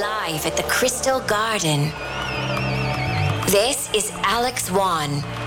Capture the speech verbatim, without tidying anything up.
live at the Crystal Garden. This is Alex Wan.